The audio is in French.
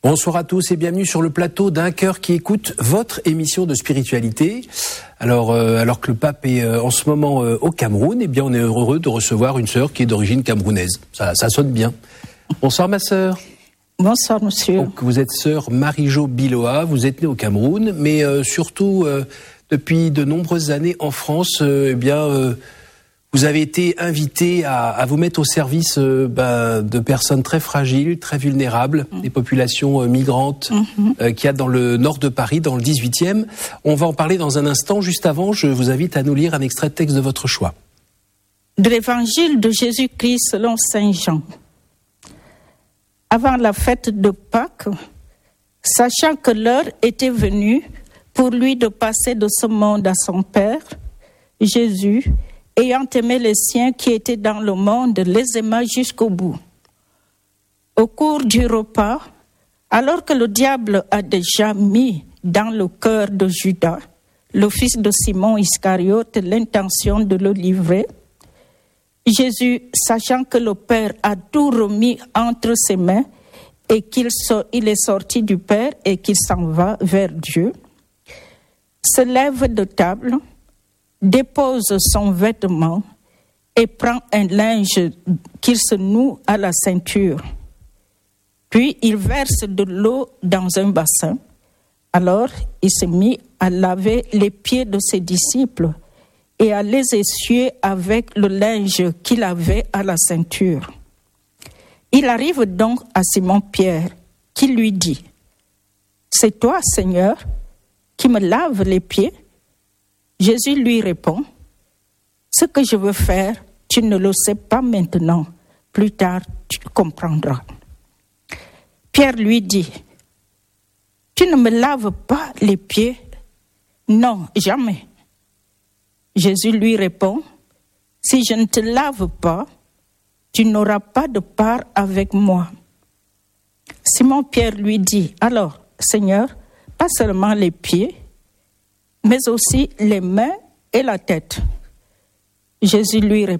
Bonsoir à tous et bienvenue sur le plateau d'Un cœur qui écoute votre émission de spiritualité. Alors que le pape est en ce moment au Cameroun, eh bien on est heureux de recevoir une sœur qui est d'origine camerounaise. Ça sonne bien. Bonsoir ma sœur. Bonsoir monsieur. Donc, vous êtes sœur Marie-Jo Biloa, vous êtes née au Cameroun, mais surtout depuis de nombreuses années en France, vous avez été invitée à vous mettre au service de personnes très fragiles, très vulnérables, des populations migrantes qu'il y a dans le nord de Paris, dans le 18e. On va en parler dans un instant. Juste avant, je vous invite à nous lire un extrait de texte de votre choix. De l'évangile de Jésus-Christ selon Saint Jean. Avant la fête de Pâques, sachant que l'heure était venue pour lui de passer de ce monde à son Père, Jésus, ayant aimé les siens qui étaient dans le monde, les aima jusqu'au bout. Au cours du repas, alors que le diable a déjà mis dans le cœur de Judas, le fils de Simon Iscariote, l'intention de le livrer, Jésus, sachant que le Père a tout remis entre ses mains et qu'il est sorti du Père et qu'il s'en va vers Dieu, se lève de table, dépose son vêtement et prend un linge qu'il se noue à la ceinture. Puis il verse de l'eau dans un bassin. Alors il se mit à laver les pieds de ses disciples et à les essuyer avec le linge qu'il avait à la ceinture. Il arrive donc à Simon-Pierre qui lui dit : « C'est toi, Seigneur, qui me laves les pieds ? » Jésus lui répond : « Ce que je veux faire, tu ne le sais pas maintenant. Plus tard, tu comprendras. » Pierre lui dit : « Tu ne me laves pas les pieds ? Non, jamais. » Jésus lui répond : « Si je ne te lave pas, tu n'auras pas de part avec moi. » Simon-Pierre lui dit : « Alors, Seigneur, pas seulement les pieds, mais aussi les mains et la tête. » Jésus lui répond :